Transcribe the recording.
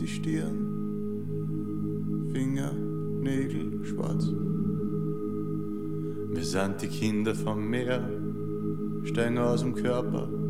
die Stirn, Finger, Nägel schwarz. Wir sind die Kinder vom Meer, steigen aus dem Körper